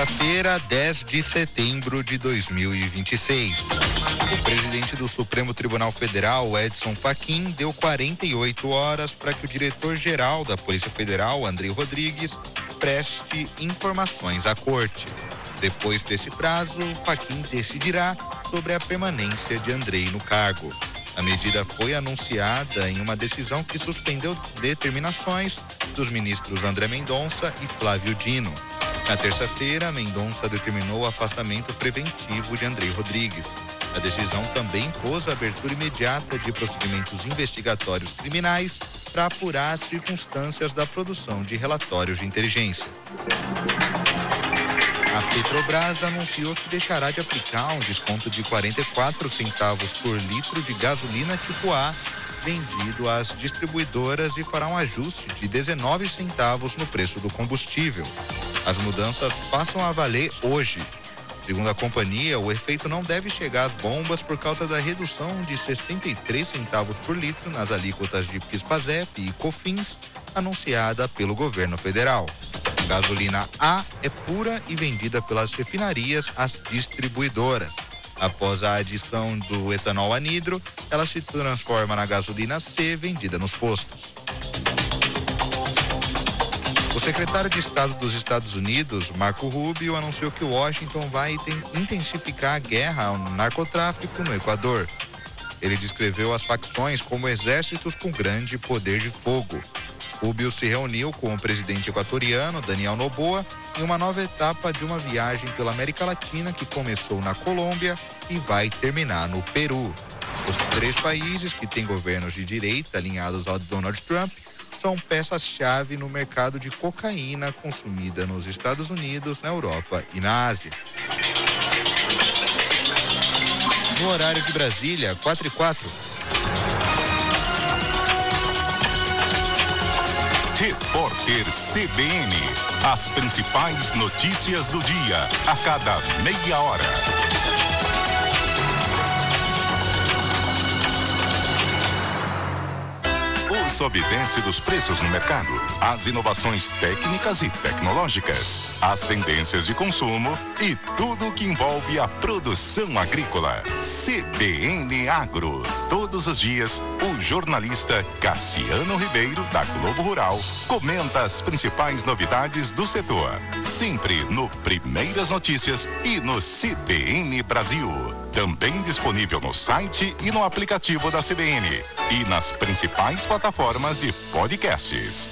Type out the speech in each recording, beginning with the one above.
Quinta-feira, 10 de setembro de 2026. O presidente do Supremo Tribunal Federal, Edson Fachin, deu 48 horas para que o diretor-geral da Polícia Federal, Andrei Rodrigues, preste informações à corte. Depois desse prazo, Fachin decidirá sobre a permanência de Andrei no cargo. A medida foi anunciada em uma decisão que suspendeu determinações dos ministros André Mendonça e Flávio Dino. Na terça-feira, Mendonça determinou o afastamento preventivo de Andrei Rodrigues. A decisão também impôs a abertura imediata de procedimentos investigatórios criminais para apurar as circunstâncias da produção de relatórios de inteligência. A Petrobras anunciou que deixará de aplicar um desconto de 44 centavos por litro de gasolina tipo A vendido às distribuidoras e fará um ajuste de 19 centavos no preço do combustível. As mudanças passam a valer hoje. Segundo a companhia, o efeito não deve chegar às bombas por causa da redução de 63 centavos por litro nas alíquotas de PIS/PASEP e COFINS anunciada pelo governo federal. A gasolina A é pura e vendida pelas refinarias às distribuidoras. Após a adição do etanol anidro, ela se transforma na gasolina C vendida nos postos. O secretário de Estado dos Estados Unidos, Marco Rubio, anunciou que Washington vai intensificar a guerra ao narcotráfico no Equador. Ele descreveu as facções como exércitos com grande poder de fogo. Rubio se reuniu com o presidente equatoriano, Daniel Noboa, em uma nova etapa de uma viagem pela América Latina que começou na Colômbia e vai terminar no Peru. Os três países, que têm governos de direita alinhados ao Donald Trump, são peças-chave no mercado de cocaína consumida nos Estados Unidos, na Europa e na Ásia. No horário de Brasília, 4:04. Repórter CBN. As principais notícias do dia, a cada meia hora. O sobe e desce dos preços no mercado, as inovações técnicas e tecnológicas, as tendências de consumo e tudo o que envolve a produção agrícola. CBN Agro. Todos os dias, o jornalista Cassiano Ribeiro, da Globo Rural, comenta as principais novidades do setor. Sempre no Primeiras Notícias e no CBN Brasil. Também disponível no site e no aplicativo da CBN. E nas principais plataformas de podcasts.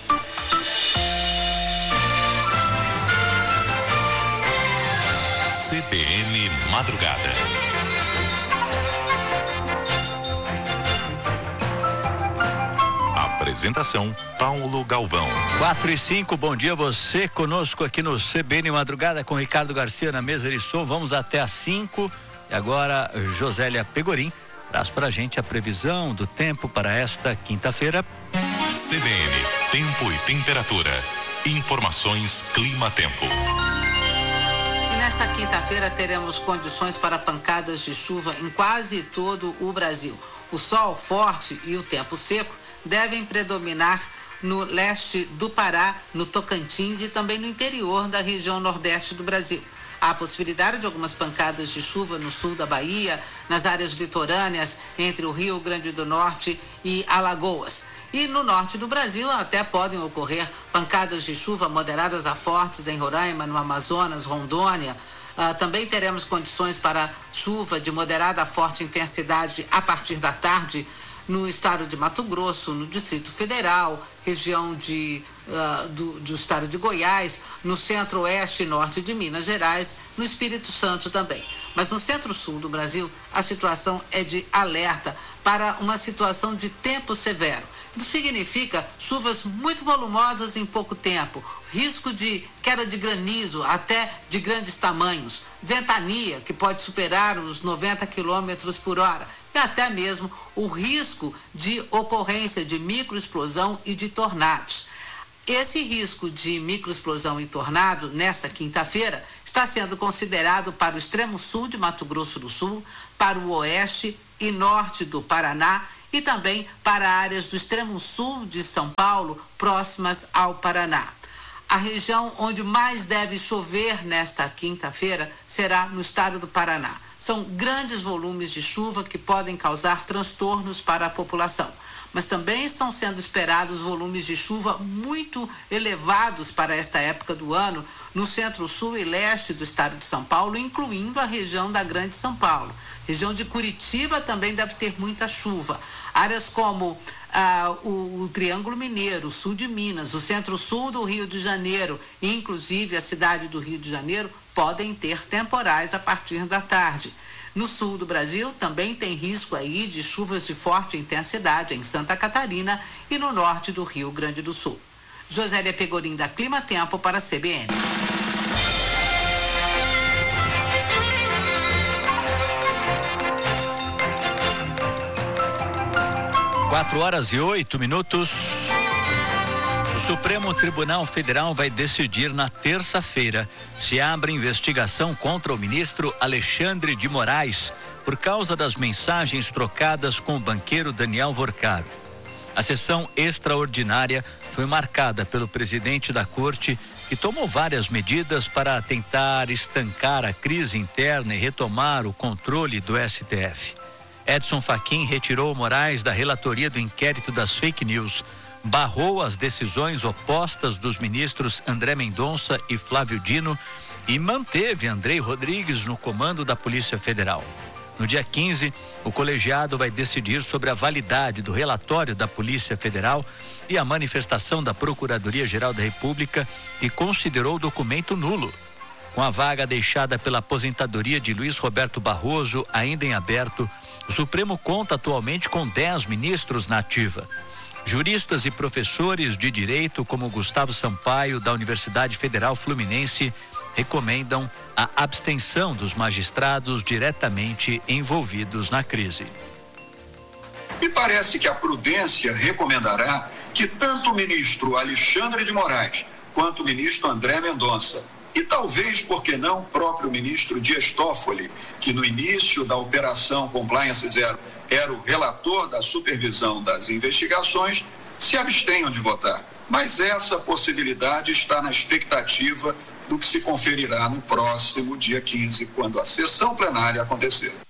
CBN Madrugada. Apresentação, Paulo Galvão. 4:05, bom dia, você conosco aqui no CBN Madrugada com Ricardo Garcia na mesa de som. Vamos até às 5. E agora, Josélia Pegorim traz pra gente a previsão do tempo para esta quinta-feira. CBN, tempo e temperatura. Informações Clima-Tempo. E nesta quinta-feira teremos condições para pancadas de chuva em quase todo o Brasil. O sol forte e o tempo seco devem predominar no leste do Pará, no Tocantins e também no interior da região nordeste do Brasil. Há possibilidade de algumas pancadas de chuva no sul da Bahia, nas áreas litorâneas, entre o Rio Grande do Norte e Alagoas. E no norte do Brasil até podem ocorrer pancadas de chuva moderadas a fortes em Roraima, no Amazonas, Rondônia. Também teremos condições para chuva de moderada a forte intensidade a partir da tarde no estado de Mato Grosso, no Distrito Federal, região do estado de Goiás, no centro-oeste e norte de Minas Gerais, no Espírito Santo também. Mas no centro-sul do Brasil, a situação é de alerta para uma situação de tempo severo. Isso significa chuvas muito volumosas em pouco tempo, risco de queda de granizo até de grandes tamanhos, ventania que pode superar os 90 quilômetros por hora e até mesmo o risco de ocorrência de microexplosão e de tornados. Esse risco de microexplosão e tornado, nesta quinta-feira, está sendo considerado para o extremo sul de Mato Grosso do Sul, para o oeste e norte do Paraná e também para áreas do extremo sul de São Paulo, próximas ao Paraná. A região onde mais deve chover nesta quinta-feira será no estado do Paraná. São grandes volumes de chuva que podem causar transtornos para a população. Mas também estão sendo esperados volumes de chuva muito elevados para esta época do ano no centro-sul e leste do estado de São Paulo, incluindo a região da Grande São Paulo. Região de Curitiba também deve ter muita chuva. Áreas como o Triângulo Mineiro, o sul de Minas, o centro-sul do Rio de Janeiro, inclusive a cidade do Rio de Janeiro, podem ter temporais a partir da tarde. No sul do Brasil também tem risco aí de chuvas de forte intensidade em Santa Catarina e no norte do Rio Grande do Sul. Josélia Pegorim, da Clima Tempo, para a CBN. 4h08. O Supremo Tribunal Federal vai decidir na terça-feira se abre investigação contra o ministro Alexandre de Moraes por causa das mensagens trocadas com o banqueiro Daniel Vorcaro. A sessão extraordinária foi marcada pelo presidente da corte, que tomou várias medidas para tentar estancar a crise interna e retomar o controle do STF. Edson Fachin retirou Moraes da relatoria do inquérito das fake news, barrou as decisões opostas dos ministros André Mendonça e Flávio Dino e manteve Andrei Rodrigues no comando da Polícia Federal. No dia 15, o colegiado vai decidir sobre a validade do relatório da Polícia Federal e a manifestação da Procuradoria-Geral da República, que considerou o documento nulo. Com a vaga deixada pela aposentadoria de Luiz Roberto Barroso ainda em aberto, o Supremo conta atualmente com 10 ministros na ativa. Juristas e professores de direito, como Gustavo Sampaio, da Universidade Federal Fluminense, recomendam a abstenção dos magistrados diretamente envolvidos na crise. Me parece que a prudência recomendará que tanto o ministro Alexandre de Moraes quanto o ministro André Mendonça, e talvez, por que não, o próprio ministro Dias Toffoli, que no início da Operação Compliance Zero era o relator da supervisão das investigações, se abstenham de votar. Mas essa possibilidade está na expectativa do que se conferirá no próximo dia 15, quando a sessão plenária acontecer.